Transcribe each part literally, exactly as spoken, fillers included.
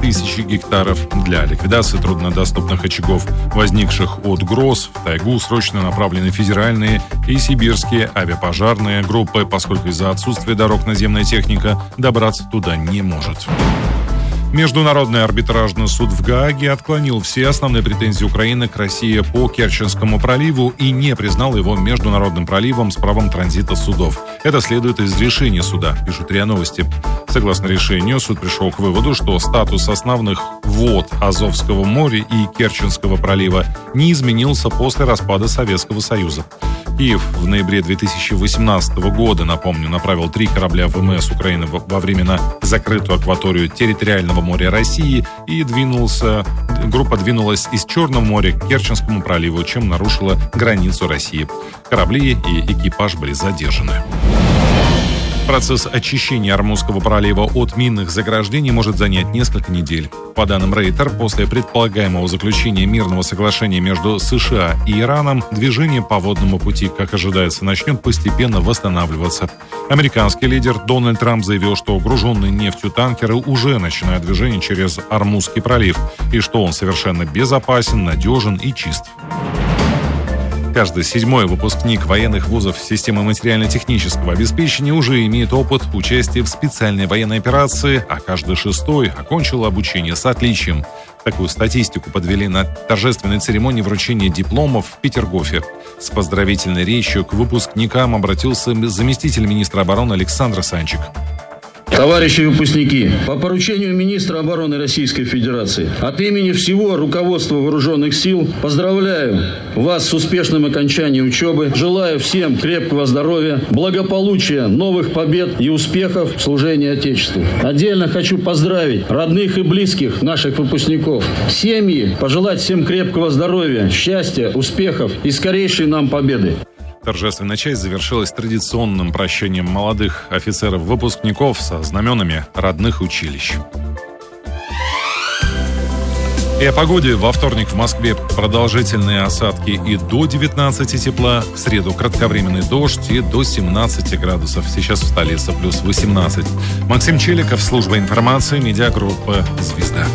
тысячи гектаров. Для ликвидации труднодоступных очагов, возникших от гроз, в тайгу срочно направлены федеральные и сибирские авиапожарные группы, поскольку из-за отсутствия дорог наземная техника добраться туда не может. Международный арбитражный суд в Гааге отклонил все основные претензии Украины к России по Керченскому проливу и не признал его международным проливом с правом транзита судов. Это следует из решения суда, пишут РИА Новости. Согласно решению, суд пришел к выводу, что статус основных вод Азовского моря и Керченского пролива не изменился после распада Советского Союза. Киев в ноябре две тысячи восемнадцатого года, напомню, направил три корабля ВМС Украины во временно закрытую акваторию территориального моря России и двинулся, группа двинулась из Черного моря к Керченскому проливу, чем нарушила границу России. Корабли и экипаж были задержаны. Процесс очищения Ормузского пролива от минных заграждений может занять несколько недель. По данным Рейтер, после предполагаемого заключения мирного соглашения между США и Ираном, движение по водному пути, как ожидается, начнет постепенно восстанавливаться. Американский лидер Дональд Трамп заявил, что груженные нефтью танкеры уже начинают движение через Ормузский пролив, и что он совершенно безопасен, надежен и чист. Каждый седьмой выпускник военных вузов системы материально-технического обеспечения уже имеет опыт участия в специальной военной операции, а каждый шестой окончил обучение с отличием. Такую статистику подвели на торжественной церемонии вручения дипломов в Петергофе. С поздравительной речью к выпускникам обратился заместитель министра обороны Александр Санчик. Товарищи выпускники, по поручению министра обороны Российской Федерации от имени всего руководства вооруженных сил поздравляю вас с успешным окончанием учебы. Желаю всем крепкого здоровья, благополучия, новых побед и успехов в служении Отечеству. Отдельно хочу поздравить родных и близких наших выпускников, семьи, пожелать всем крепкого здоровья, счастья, успехов и скорейшей нам победы. Торжественная часть завершилась традиционным прощанием молодых офицеров-выпускников со знаменами родных училищ. И о погоде. Во вторник в Москве продолжительные осадки и до девятнадцати тепла. В среду кратковременный дождь и до семнадцати градусов. Сейчас в столице плюс восемнадцать. Максим Челиков, служба информации, медиагруппа «Звезда».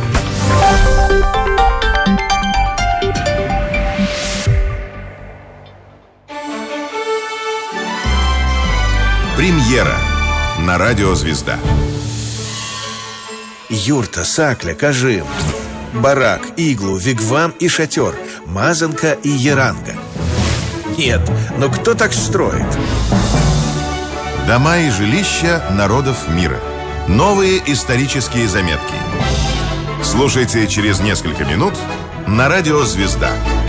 Премьера на радио «Звезда». Юрта, сакля, кажим, барак, иглу, вигвам и шатер, мазанка и еранга. Нет, но кто так строит? Дома и жилища народов мира. Новые исторические заметки. Слушайте через несколько минут на радио «Звезда».